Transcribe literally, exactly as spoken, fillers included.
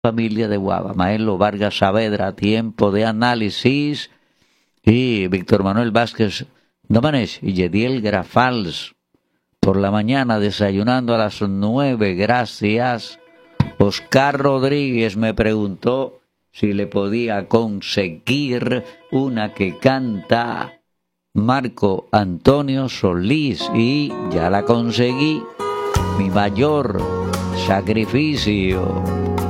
familia de Guava, Maelo Vargas Saavedra, Tiempo de Análisis, y Víctor Manuel Vázquez Domenech y Yediel Grafals. Por la mañana desayunando a las nueve, gracias. Oscar Rodríguez me preguntó si le podía conseguir una que canta Marco Antonio Solís, y ya la conseguí. Mi mayor sacrificio.